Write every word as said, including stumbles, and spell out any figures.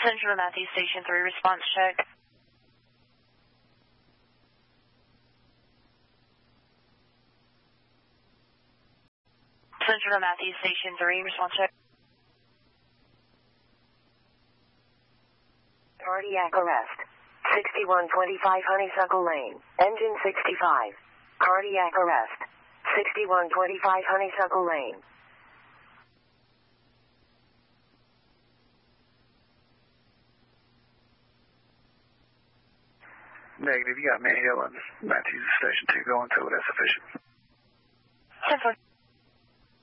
Central Matthews Station three, response check. Central Matthews Station three, response check. Cardiac arrest. sixty-one twenty-five Honeysuckle Lane. Engine sixty-five. Cardiac arrest. sixty-one twenty-five Honeysuckle Lane. Negative, you got Main Hill and Matthews Station two going to it, that's sufficient. ten four.